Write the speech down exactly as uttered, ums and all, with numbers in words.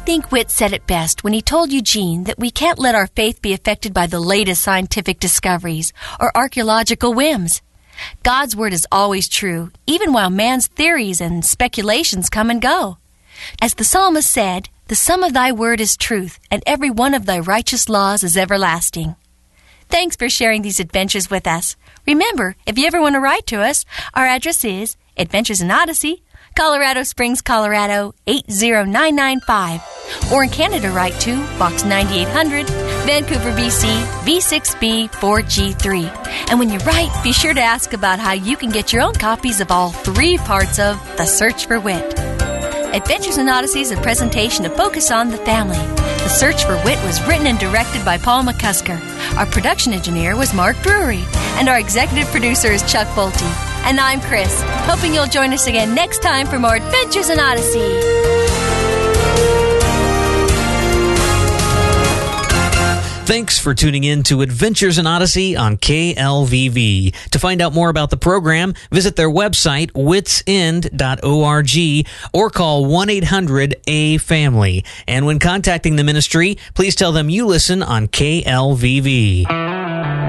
think Witt said it best when he told Eugene that we can't let our faith be affected by the latest scientific discoveries or archaeological whims. God's word is always true, even while man's theories and speculations come and go. As the psalmist said, "The sum of thy word is truth, and every one of thy righteous laws is everlasting." Thanks for sharing these adventures with us. Remember, if you ever want to write to us, our address is Adventures in Odyssey, Colorado Springs, Colorado, eight zero nine nine five. Or in Canada, write to Box ninety-eight hundred, Vancouver, B C, V six B four G three. And when you write, be sure to ask about how you can get your own copies of all three parts of The Search for Wit. Adventures in Odyssey is a presentation to focus on the family. The Search for Wit was written and directed by Paul McCusker. Our production engineer was Mark Drury. And our executive producer is Chuck Bolte. And I'm Chris, hoping you'll join us again next time for more Adventures in Odyssey. Thanks for tuning in to Adventures in Odyssey on K L V V. To find out more about the program, visit their website, wits end dot org, or call one eight hundred A family. And when contacting the ministry, please tell them you listen on K L V V.